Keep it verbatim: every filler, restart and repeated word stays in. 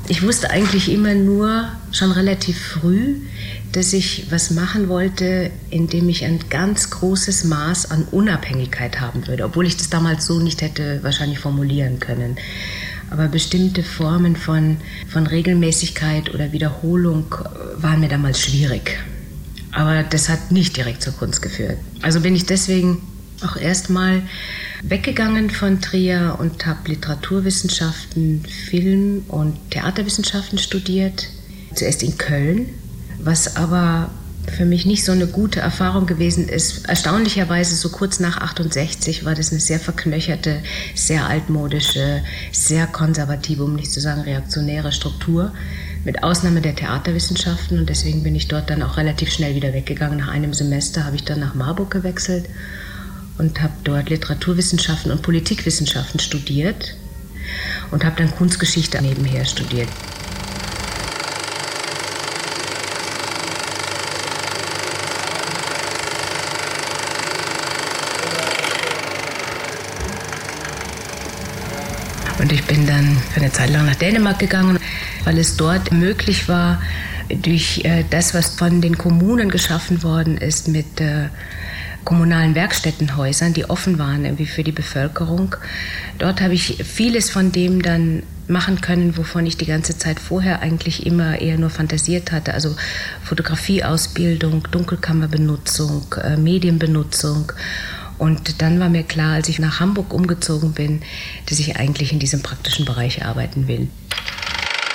Ich wusste eigentlich immer nur, schon relativ früh, dass ich was machen wollte, in dem ich ein ganz großes Maß an Unabhängigkeit haben würde, obwohl ich das damals so nicht hätte wahrscheinlich formulieren können. Aber bestimmte Formen von, von Regelmäßigkeit oder Wiederholung waren mir damals schwierig. Aber das hat nicht direkt zur Kunst geführt. Also bin ich deswegen auch erstmal weggegangen von Trier und habe Literaturwissenschaften, Film- und Theaterwissenschaften studiert. Zuerst in Köln, was aber für mich nicht so eine gute Erfahrung gewesen ist. Erstaunlicherweise so kurz nach achtundsechzig war das eine sehr verknöcherte, sehr altmodische, sehr konservative, um nicht zu sagen reaktionäre Struktur, mit Ausnahme der Theaterwissenschaften. Und deswegen bin ich dort dann auch relativ schnell wieder weggegangen. Nach einem Semester habe ich dann nach Marburg gewechselt und habe dort Literaturwissenschaften und Politikwissenschaften studiert und habe dann Kunstgeschichte nebenher studiert. Und ich bin dann für eine Zeit lang nach Dänemark gegangen, weil es dort möglich war, durch das, was von den Kommunen geschaffen worden ist, mit kommunalen Werkstättenhäusern, die offen waren irgendwie für die Bevölkerung. Dort habe ich vieles von dem dann machen können, wovon ich die ganze Zeit vorher eigentlich immer eher nur fantasiert hatte. Also Fotografieausbildung, Dunkelkammerbenutzung, äh, Medienbenutzung. Und dann war mir klar, als ich nach Hamburg umgezogen bin, dass ich eigentlich in diesem praktischen Bereich arbeiten will.